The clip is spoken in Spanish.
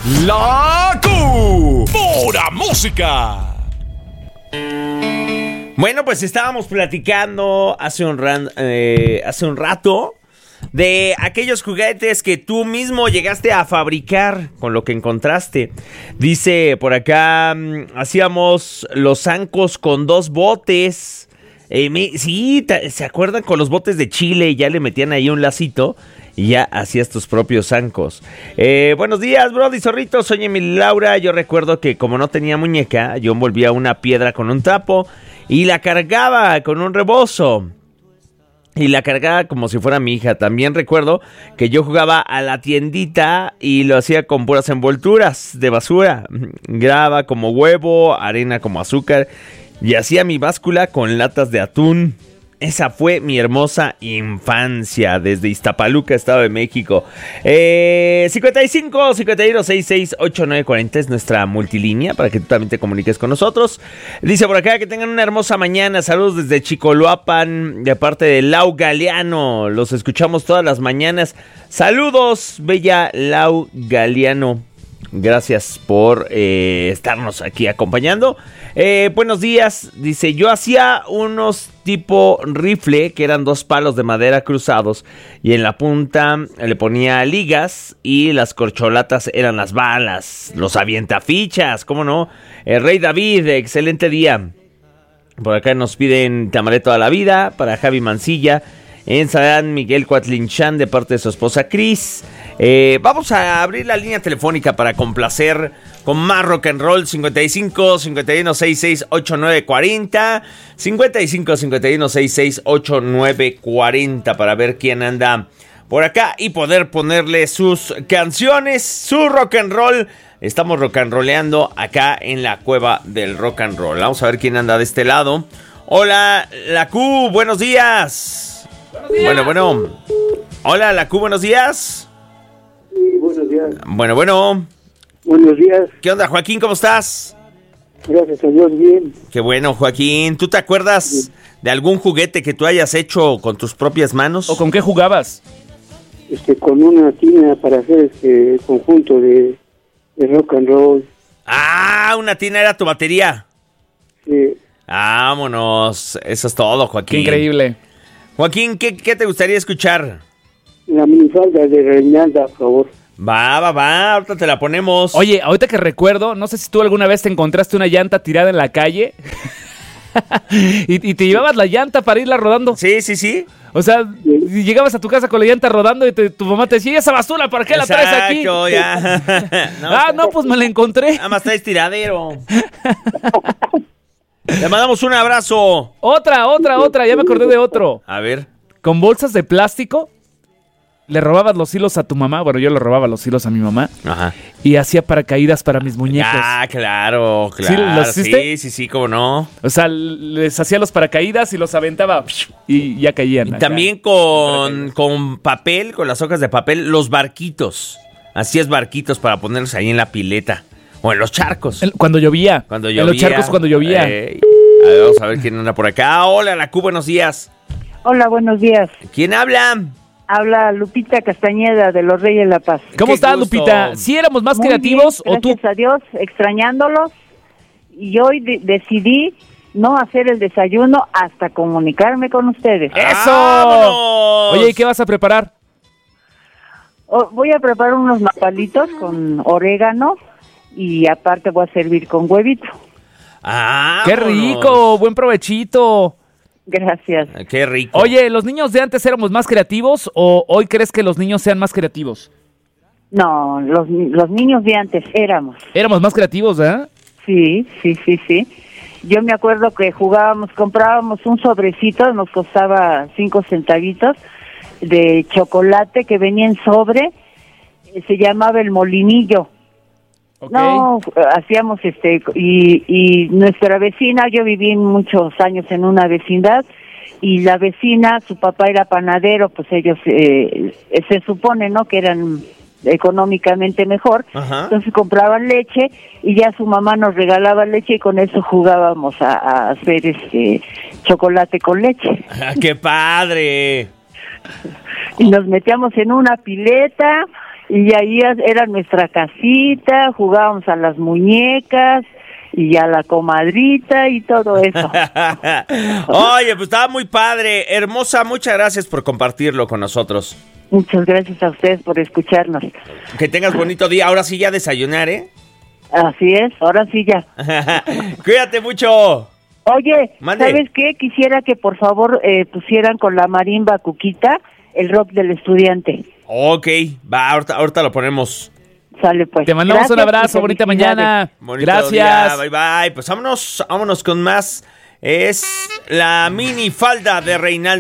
La pura música. Bueno, pues estábamos platicando hace un rato de aquellos juguetes que tú mismo llegaste a fabricar con lo que encontraste. Dice por acá, hacíamos los zancos con 2 botes. ¿Se acuerdan con los botes de chile? Ya le metían ahí un lacito y ya hacías tus propios zancos. Buenos días, Brody Zorrito, soy Emily Laura. Yo recuerdo que como no tenía muñeca, yo envolvía una piedra con un trapo y la cargaba con un rebozo. Y la cargaba como si fuera mi hija. También recuerdo que yo jugaba a la tiendita y lo hacía con puras envolturas de basura. Grava como huevo, arena como azúcar. Y hacía mi báscula con latas de atún. Esa fue mi hermosa infancia desde Iztapaluca, Estado de México. 55 51 66 8940 es nuestra multilínea para que tú también te comuniques con nosotros. Dice por acá que tengan una hermosa mañana. Saludos desde Chicoloapan de parte de Lau Galeano. Los escuchamos todas las mañanas. Saludos, bella Lau Galeano. Gracias por estarnos aquí acompañando. Buenos días. Dice, yo hacía unos tipo rifle que eran 2 palos de madera cruzados y en la punta le ponía ligas y las corcholatas eran las balas. Los avientafichas, ¿cómo no? Rey David, excelente día. Por acá nos piden tamalé toda la vida para Javi Mancilla. En San Miguel Coatlinchan de parte de su esposa Cris. Vamos a abrir la línea telefónica para complacer con más rock and roll. 55 51 66 8940 55 51 66 8940 para ver quién anda por acá y poder ponerle sus canciones, su rock and roll. Estamos rock and rolleando acá en la cueva del rock and roll. Vamos a ver quién anda de este lado. Hola, la Q, buenos días. Bueno. Hola, la Q, buenos días. Sí, buenos días. Bueno. Buenos días. ¿Qué onda, Joaquín? ¿Cómo estás? Gracias a Dios, bien. Qué bueno, Joaquín. ¿Tú te acuerdas de algún juguete que tú hayas hecho con tus propias manos? ¿O con qué jugabas? Con una tina para hacer conjunto de rock and roll. Ah, una tina era tu batería. Sí. Vámonos. Eso es todo, Joaquín. Qué increíble. Joaquín, ¿qué te gustaría escuchar? La minifalda de Reinalda, por favor. Va, ahorita te la ponemos. Oye, ahorita que recuerdo, no sé si tú alguna vez te encontraste una llanta tirada en la calle y te llevabas la llanta para irla rodando. Sí. O sea, llegabas a tu casa con la llanta rodando y tu mamá te decía, ¿y esa basura para qué la traes aquí? Exacto, ya. No, pues me la encontré. Nada más traes tiradero. Le mandamos un abrazo. Otra, ya me acordé de otro. A ver. Con bolsas de plástico, le robabas los hilos a tu mamá. Bueno, yo le robaba los hilos a mi mamá. Ajá. Y hacía paracaídas para mis muñecos. Ah, claro. ¿Sí los hiciste? Sí, cómo no. O sea, les hacía los paracaídas y los aventaba y ya caían. Y también con papel, con las hojas de papel, los barquitos. Hacías barquitos para ponerlos ahí en la pileta. O en los charcos. Cuando llovía. En los charcos cuando llovía. A ver, vamos a ver quién anda por acá. Hola, la Q, buenos días. Hola, buenos días. ¿Quién habla? Habla Lupita Castañeda de Los Reyes de la Paz. ¿Cómo estás, Lupita? ¿Sí éramos más Muy creativos bien, o tú? gracias a Dios, extrañándolos. Y hoy decidí no hacer el desayuno hasta comunicarme con ustedes. ¡Eso! ¡Vámonos! Oye, ¿y qué vas a preparar? Voy a preparar unos nopalitos con orégano y aparte voy a servir con huevito. ¡Ah! ¡Qué rico! ¡Buen provechito! Gracias. ¡Qué rico! Oye, ¿los niños de antes éramos más creativos o hoy crees que los niños sean más creativos? No, los niños de antes éramos. Éramos más creativos, ¿eh? Sí. Yo me acuerdo que comprábamos un sobrecito, nos costaba 5 centavitos de chocolate que venía en sobre, se llamaba el molinillo. Okay. No, hacíamos y nuestra vecina, yo viví muchos años en una vecindad y la vecina, su papá era panadero, pues ellos se supone, ¿no?, que eran económicamente mejor. Ajá. Entonces compraban leche y ya su mamá nos regalaba leche y con eso jugábamos a hacer chocolate con leche. ¡Qué padre! Y nos metíamos en una pileta Y ahí era nuestra casita, jugábamos a las muñecas y a la comadrita y todo eso. Oye, pues estaba muy padre. Hermosa, muchas gracias por compartirlo con nosotros. Muchas gracias a ustedes por escucharnos. Que tengas bonito día. Ahora sí ya desayunar, ¿eh? Así es, ahora sí ya. Cuídate mucho. Oye, Mande. ¿sabes qué? Quisiera que por favor pusieran con la marimba Cuquita el rock del estudiante. Ok, va, ahorita lo ponemos. Sale pues. Te mandamos Gracias un abrazo, y bonita felicidades. mañana. Bonito Gracias. día, bye bye. Pues vámonos con más. Es la mini falda de Reinaldo.